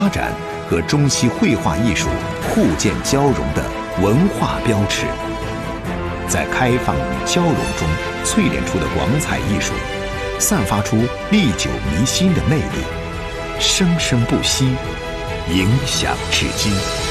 发展和中西绘画艺术互鉴交融的文化标尺，在开放与交融中淬炼出的广彩艺术，散发出历久弥新的魅力，生生不息，影响至今。